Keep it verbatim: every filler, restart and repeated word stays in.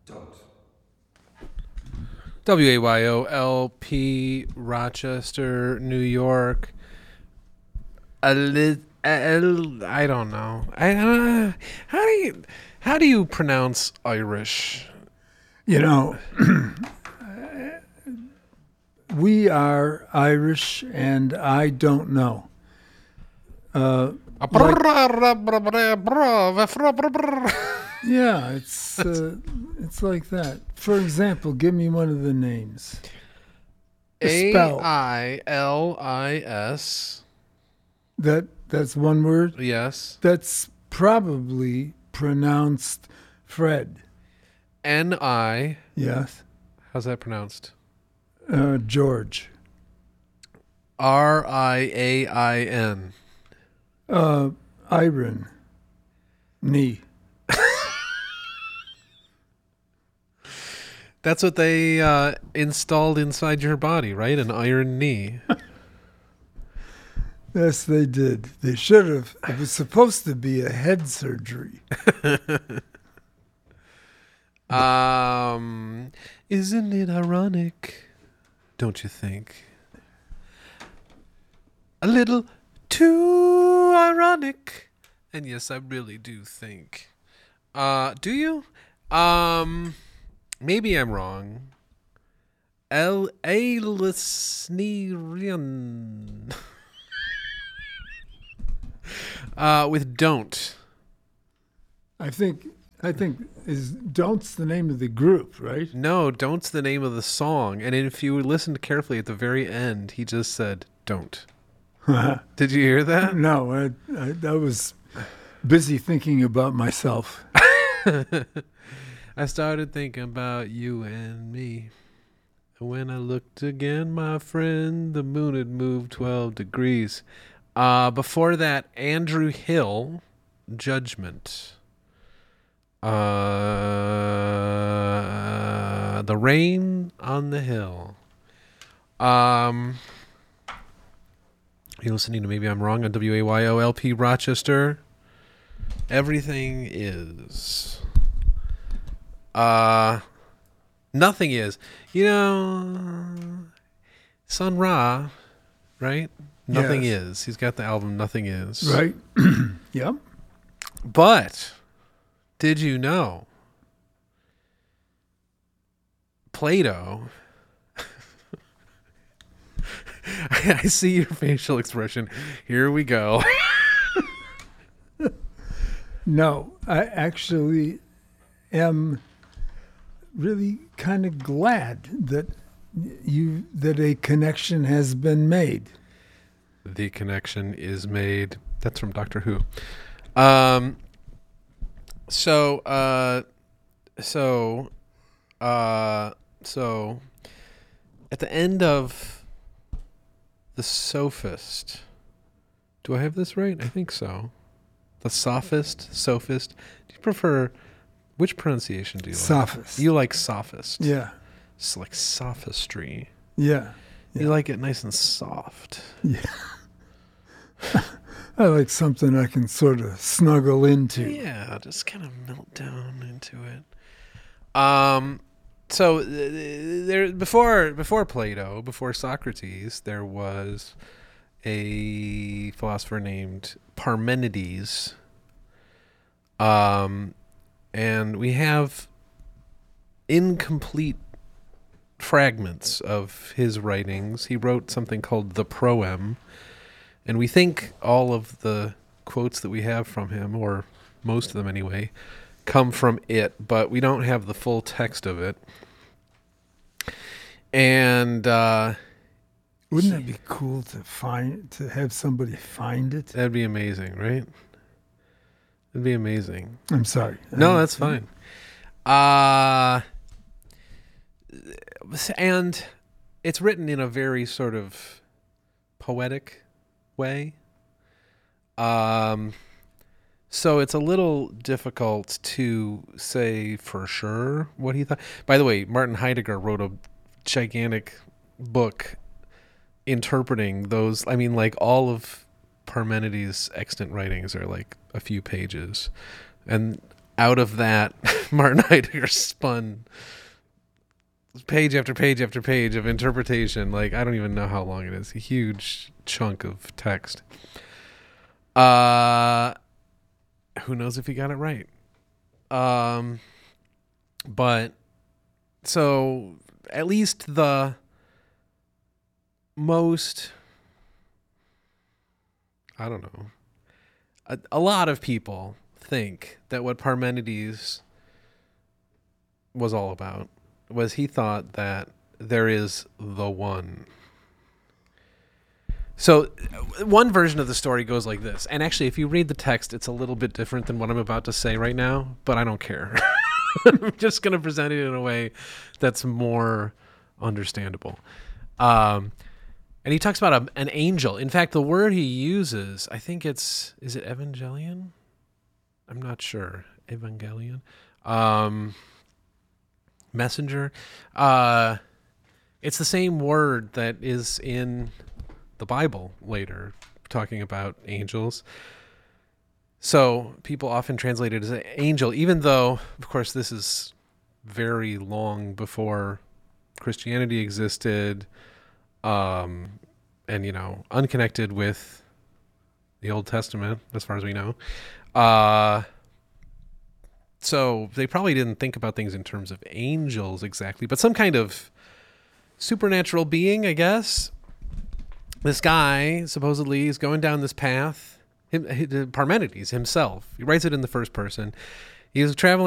Don't. W A Y O L P, Rochester, New York. A li- L- I don't know. I uh, how do you how do you pronounce Irish? You know, we are Irish, and I don't know. Uh, like, yeah, it's uh, it's like that. For example, give me one of the names. The A spell. I L I S. That that's one word. Yes. That's probably pronounced Fred. N I. Yes. How's that pronounced? Uh, George. R I A I N. Uh, Iron. Knee. That's what they uh, installed inside your body, right? An iron knee. Yes, they did. They should have. It was supposed to be a head surgery. um, isn't it ironic? Don't you think? A little too ironic. And yes, I really do think. Uh, do you? Um, maybe I'm wrong. El Ailsnerian. uh, with don't. I think. I think is Don't's the name of the group, right? No, don't's the name of the song. And if you listened carefully at the very end, he just said don't. Did you hear that? No, I, I, I was busy thinking about myself. I started thinking about you and me. When I looked again, my friend, the moon had moved twelve degrees. Uh, before that, Andrew Hill, Judgment. Uh, the Rain on the Hill. Um, you're listening to Maybe I'm Wrong on W A Y O L P Rochester. Everything is. Uh, nothing is. You know, Sun Ra, right? Nothing Yes. is. He's got the album Nothing Is. Right? Yep. But did you know Plato? I see your facial expression. Here we go. No, I actually am really kind of glad that you that a connection has been made. The connection is made. That's from Doctor Who. Um. So, uh, so, uh, so, at the end of The Sophist, do I have this right? I think so. The Sophist, Sophist. Do you prefer, which pronunciation do you like? Sophist. You like sophist. Yeah. It's like sophistry. Yeah. Yeah. You like it nice and soft. Yeah. I like something I can sort of snuggle into. Yeah, just kind of melt down into it. Um, so uh, there before before Plato, before Socrates, there was a philosopher named Parmenides. Um, and we have incomplete fragments of his writings. He wrote something called the Proem. And we think all of the quotes that we have from him, or most of them anyway, come from it, but we don't have the full text of it. And uh, Wouldn't that be cool to find to have somebody find it? that'd be amazing, right? It'd be amazing. I'm sorry. No, I- that's fine. Uh, and it's written in a very sort of poetic way. Um, so it's a little difficult to say for sure what he thought. By the way, Martin Heidegger wrote a gigantic book interpreting those. I mean, like all of Parmenides' extant writings are like a few pages. And out of that, Martin Heidegger spun page after page after page of interpretation. Like, I don't even know how long it is. A huge chunk of text. Uh, who knows if he got it right? Um, but so at least the most, I don't know, a, a lot of people think that what Parmenides was all about was he thought that there is the one. So one version of the story goes like this. And actually, if you read the text, it's a little bit different than what I'm about to say right now, but I don't care. I'm just going to present it in a way that's more understandable. Um, and he talks about a, an angel. In fact, the word he uses, I think it's, is it Evangelion? I'm not sure. Evangelion? Um, messenger? Uh, it's the same word that is in the Bible later, talking about angels. So people often translate it as an angel, even though, of course, this is very long before Christianity existed, um, and, you know, unconnected with the Old Testament, as far as we know. Uh, so they probably didn't think about things in terms of angels exactly, but some kind of supernatural being, I guess. This guy supposedly is going down this path. Him, Parmenides himself, he writes it in the first person. He was traveling